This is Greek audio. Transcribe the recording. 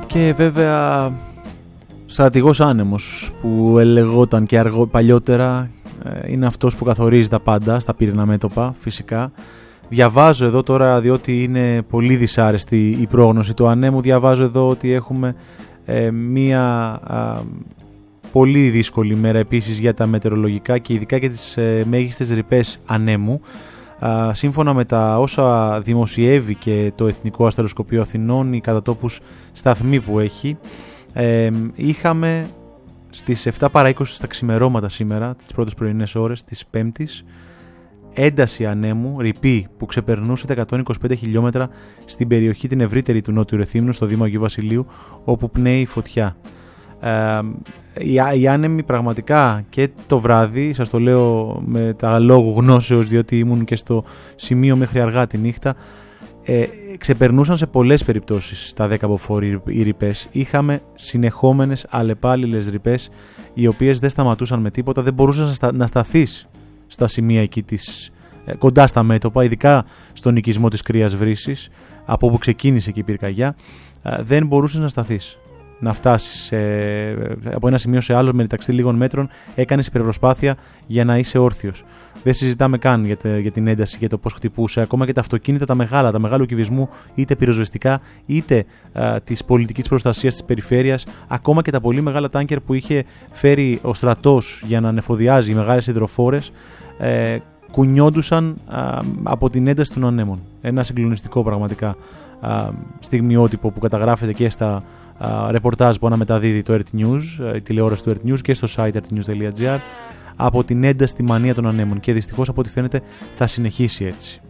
Και βέβαια στρατηγός άνεμος που ελεγόταν και παλιότερα, είναι αυτός που καθορίζει τα πάντα στα πύρινα μέτωπα φυσικά. Διαβάζω εδώ τώρα, διότι είναι πολύ δυσάρεστη η πρόγνωση του ανέμου, διαβάζω εδώ ότι έχουμε μία πολύ δύσκολη μέρα επίσης για τα μετεωρολογικά και ειδικά για τις μέγιστες ρηπές ανέμου. Σύμφωνα με τα όσα δημοσιεύει και το Εθνικό Αστεροσκοπείο Αθηνών, οι κατά τόπους σταθμοί που έχει, είχαμε στις 7 παρά 20 στα ξημερώματα σήμερα, τις πρώτες πρωινές ώρες της Πέμπτης, ένταση ανέμου, ρηπή που ξεπερνούσε τα 125 χιλιόμετρα στην περιοχή την ευρύτερη του Νότιου Ρεθύμνου, στο Δήμο Αγίου Βασιλείου, όπου πνέει φωτιά. Οι άνεμοι πραγματικά και το βράδυ, σας το λέω με τα λόγου γνώσεως, διότι ήμουν και στο σημείο μέχρι αργά τη νύχτα, ξεπερνούσαν σε πολλές περιπτώσεις τα 10 μποφόρ οι ρηπές. Είχαμε συνεχόμενες αλλεπάλληλες ρηπές, οι οποίες δεν σταματούσαν με τίποτα, δεν μπορούσαν να σταθείς στα σημεία εκεί κοντά στα μέτωπα, ειδικά στον οικισμό της Κρύας Βρύσης, από όπου ξεκίνησε και η πυρκαγιά. Δεν μπορούσες να σταθείς, να φτάσεις από ένα σημείο σε άλλο μεταξύ λίγων μέτρων. Έκανες υπερπροσπάθεια για να είσαι όρθιος. Δεν συζητάμε καν για την ένταση, για το πώς χτυπούσε. Ακόμα και τα αυτοκίνητα τα μεγάλου κυβισμού, είτε πυροσβεστικά είτε της πολιτικής προστασίας της περιφέρειας, ακόμα και τα πολύ μεγάλα τάνκερ που είχε φέρει ο στρατός για να ανεφοδιάζει οι μεγάλες υδροφόρες, κουνιόντουσαν από την ένταση των ανέμων. Ένα συγκλονιστικό πραγματικά στιγμιότυπο που καταγράφεται και στα ρεπορτάζ που αναμεταδίδει το RT News, η τηλεόραση του RT News, και στο site rtnews.gr, από την ένταση στη μανία των ανέμων, και δυστυχώς από ό,τι φαίνεται θα συνεχίσει έτσι.